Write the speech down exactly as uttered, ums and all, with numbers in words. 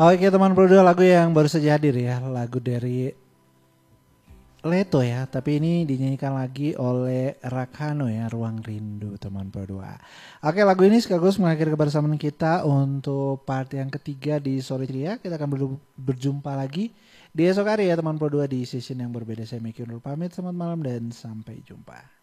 Oke teman berdua, lagu yang baru saja hadir ya, lagu dari Leto ya, tapi ini dinyanyikan lagi oleh Rakhano ya, Ruang Rindu teman berdua. Oke, lagu ini sekaligus mengakhiri kebersamaan kita untuk part yang ketiga di Sore Ceria. Kita akan ber- berjumpa lagi di esok hari ya teman berdua di season yang berbeda. Saya Miki Nur pamit, selamat malam dan sampai jumpa.